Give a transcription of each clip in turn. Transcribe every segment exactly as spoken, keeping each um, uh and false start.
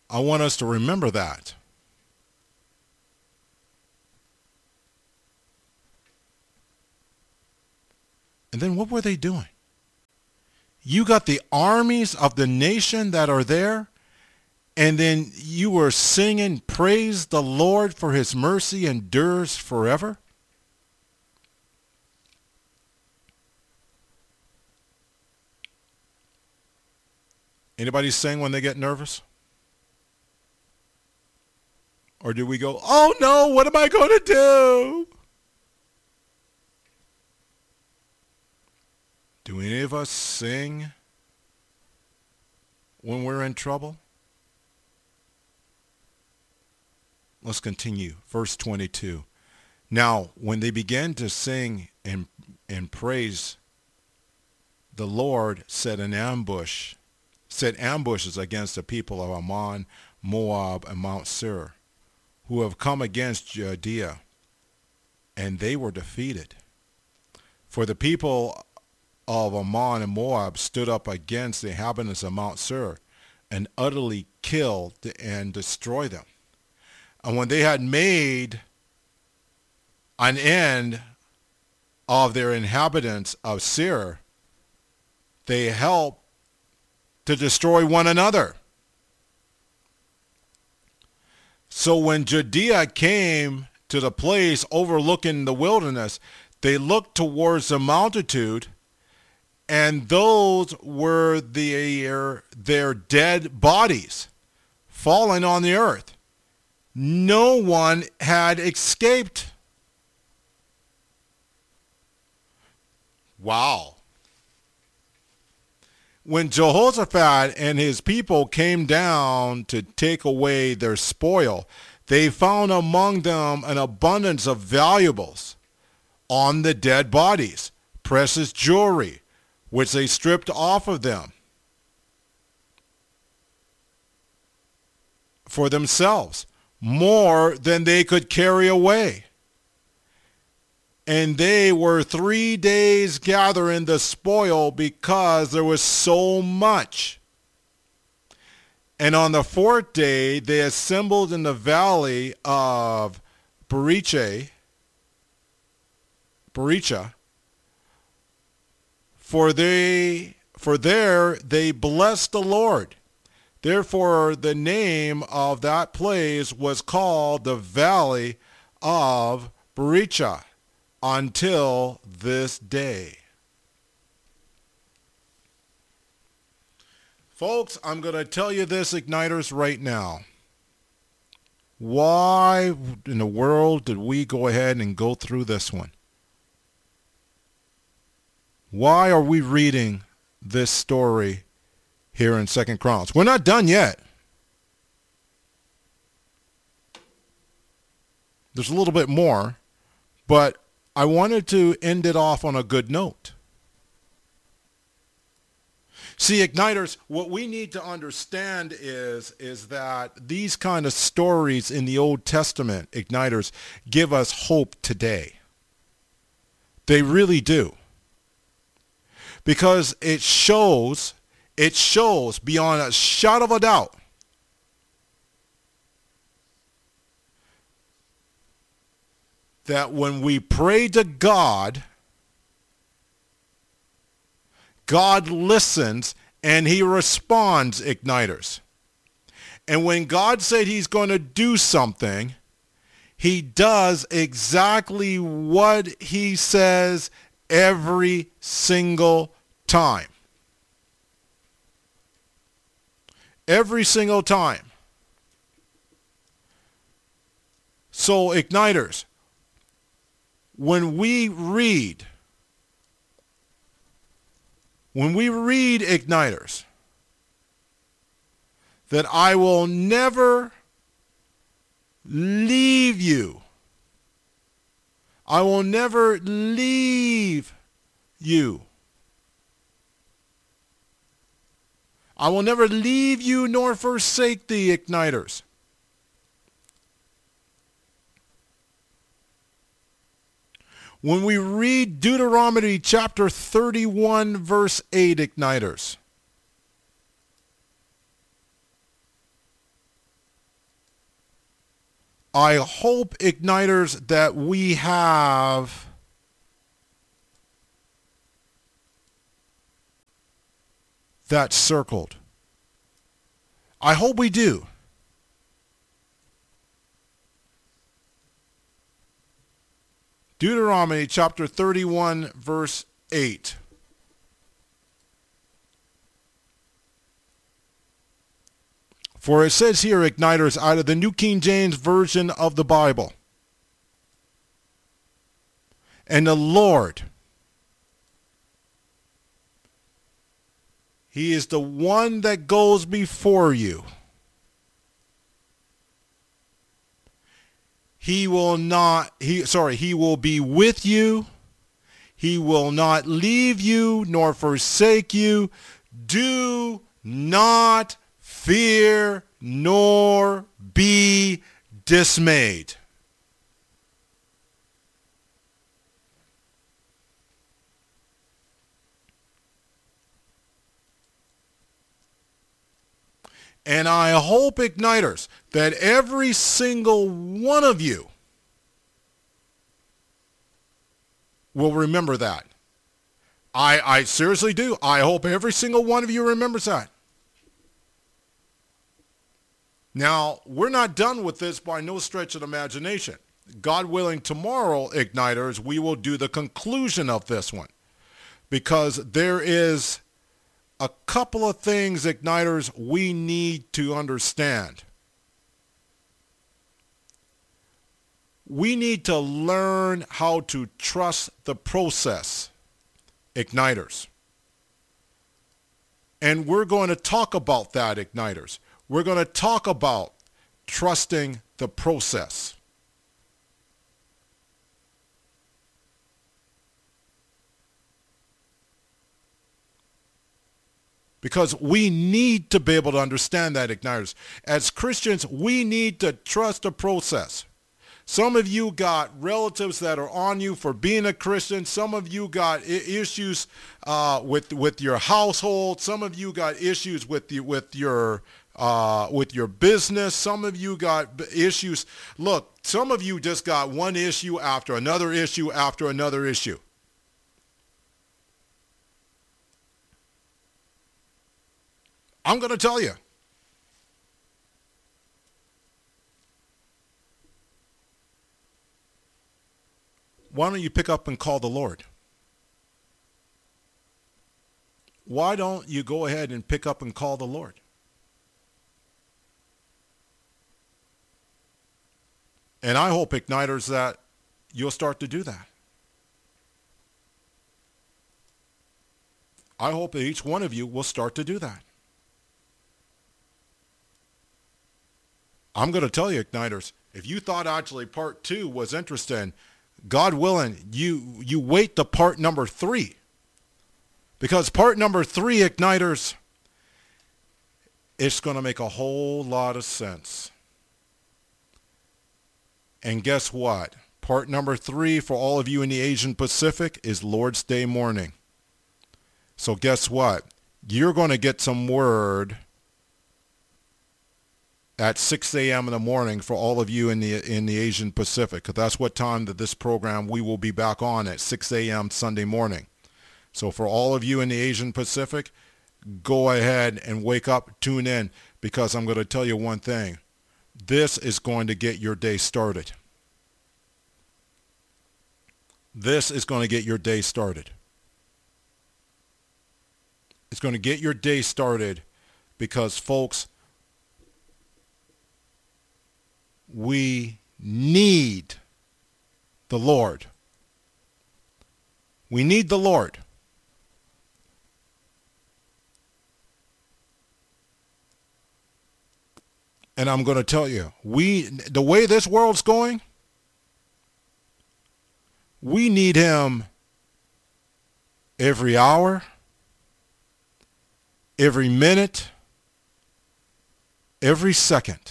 I want us to remember that. And then what were they doing? You got the armies of the nation that are there, and then you were singing, praise the Lord for his mercy endures forever. Anybody sing when they get nervous? Or do we go, oh no, what am I going to do? Do any of us sing when we're in trouble? Let's continue. Verse twenty-two. Now, when they began to sing and, and praise, the Lord set an ambush, set ambushes against the people of Ammon, Moab, and Mount Seir, who have come against Judea, and they were defeated. For the people of Ammon and Moab stood up against the inhabitants of Mount Seir and utterly killed and destroyed them. And when they had made an end of their inhabitants of Seir, they helped to destroy one another. So when Judea came to the place overlooking the wilderness, they looked towards the multitude, and those were their, their dead bodies fallen on the earth. No one had escaped. Wow. When Jehoshaphat and his people came down to take away their spoil, they found among them an abundance of valuables on the dead bodies, precious jewelry, which they stripped off of them for themselves, more than they could carry away. And they were three days gathering the spoil because there was so much. And on the fourth day, they assembled in the valley of Beriche, Bericha, for they, for there they blessed the Lord. Therefore, the name of that place was called the Valley of Bericha until this day. Folks, I'm going to tell you this, Igniters, right now. Why in the world did we go ahead and go through this one? Why are we reading this story here in Second Chronicles? We're not done yet. There's a little bit more, but I wanted to end it off on a good note. See, Igniters, what we need to understand is, is that these kind of stories in the Old Testament, Igniters, give us hope today. They really do. Because it shows, it shows beyond a shadow of a doubt that when we pray to God, God listens and he responds, Igniters. And when God said he's going to do something, he does exactly what he says every single time. Every single time. So, Igniters, when we read, when we read, Igniters, that I will never leave you. I will never leave you. I will never leave you nor forsake thee, Igniters. When we read Deuteronomy chapter thirty-one, verse eight, Igniters, I hope, Igniters, that we have that circled. I hope we do. Deuteronomy chapter thirty-one, verse eight. For it says here, Igniters, out of the New King James Version of the Bible, and the Lord, He is the one that goes before you. He will not, he, sorry, He will be with you. He will not leave you nor forsake you. Do not fear nor be dismayed. And I hope, Igniters, that every single one of you will remember that. I, I seriously do. I hope every single one of you remembers that. Now, we're not done with this by no stretch of imagination. God willing, tomorrow, Igniters, we will do the conclusion of this one. Because there is a couple of things, Igniters, we need to understand. We need to learn how to trust the process, Igniters. And we're going to talk about that, Igniters. We're going to talk about trusting the process. Because we need to be able to understand that, Igniters. As Christians, we need to trust the process. Some of you got relatives that are on you for being a Christian. Some of you got I- issues uh, with with your household. Some of you got issues with the, with your uh, with your business. Some of you got issues. Look, some of you just got one issue after another issue after another issue. I'm going to tell you. Why don't you pick up and call the Lord? Why don't you go ahead and pick up and call the Lord? And I hope, Igniters, that you'll start to do that. I hope that each one of you will start to do that. I'm going to tell you, Igniters, if you thought actually part two was interesting, God willing, you, you wait to part number three. Because part number three, Igniters, it's going to make a whole lot of sense. And guess what? Part number three for all of you in the Asian Pacific is Lord's Day morning. So guess what? You're going to get some word at six a.m. in the morning for all of you in the in the Asian Pacific, because that's what time that this program we will be back on at six a.m. Sunday morning. So for all of you in the Asian Pacific, go ahead and wake up, tune in, because I'm going to tell you one thing. This is going to get your day started. This is going to get your day started. It's going to get your day started because, folks, we need the Lord. We need the Lord. And I'm going to tell you, we the way this world's going, we need him every hour, every minute, every second.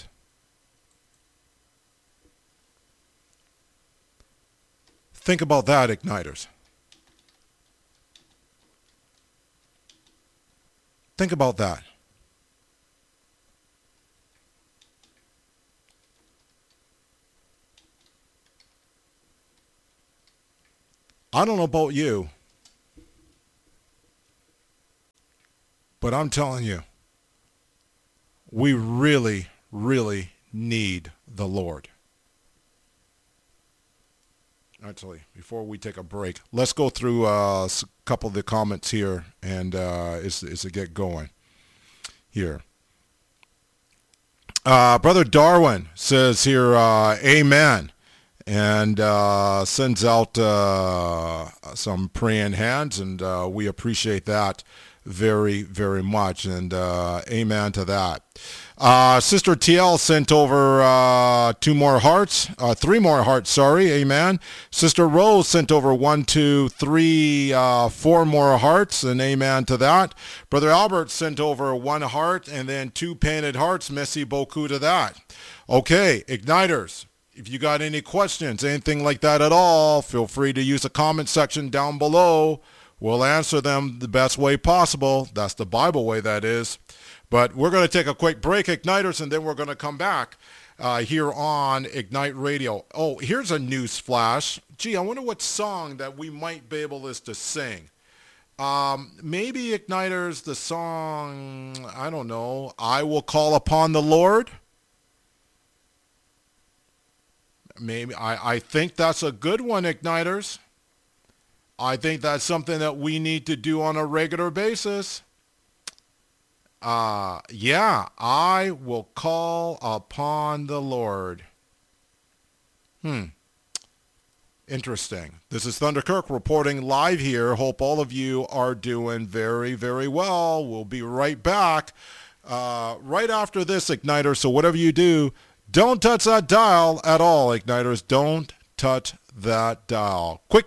Think about that, Igniters. Think about that. I don't know about you, but I'm telling you, we really, really need the Lord. Actually, before we take a break, let's go through uh, a couple of the comments here and uh, is is to get going here. Uh, Brother Darwin says here, uh, amen, and uh, sends out uh, some praying hands, and uh, we appreciate that very, very much, and uh, amen to that. Uh, Sister T L sent over uh, two more hearts, uh, three more hearts, sorry, amen. Sister Rose sent over one, two, three, uh, four more hearts, and amen to that. Brother Albert sent over one heart and then two painted hearts, merci beaucoup to that. Okay, Igniters, if you got any questions, anything like that at all, feel free to use the comment section down below. We'll answer them the best way possible. That's the Bible way, that is. But we're going to take a quick break, Igniters, and then we're going to come back uh, here on Ignite Radio. Oh, here's a news flash. Gee, I wonder what song that we might be able to sing. Um, maybe, Igniters, the song, I don't know, I Will Call Upon the Lord. Maybe, I, I think that's a good one, Igniters. I think that's something that we need to do on a regular basis. Uh, yeah, I will call upon the Lord. Hmm. Interesting. This is Thunder Kirk reporting live here. Hope all of you are doing very, very well. We'll be right back uh, right after this, Igniter. So whatever you do, don't touch that dial at all, Igniters. Don't touch that dial. Quick